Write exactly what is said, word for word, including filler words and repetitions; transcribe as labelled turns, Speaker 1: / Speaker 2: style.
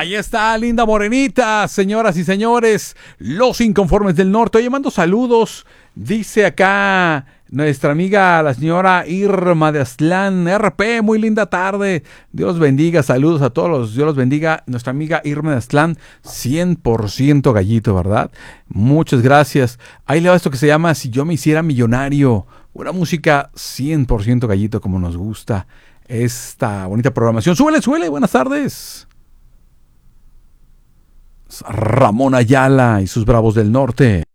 Speaker 1: Ahí está, linda morenita, señoras y señores, los inconformes del norte. Oye, mando saludos, dice acá nuestra amiga, la señora Irma de Aztlán, R P, muy linda tarde, Dios bendiga, saludos a todos los, Dios los bendiga, nuestra amiga Irma de Aztlán, cien por ciento gallito, ¿verdad? Muchas gracias. Ahí le va esto que se llama Si yo me hiciera millonario, una música cien por ciento gallito como nos gusta esta bonita programación. Súbele, súbele, buenas tardes. Ramón Ayala y sus Bravos del Norte.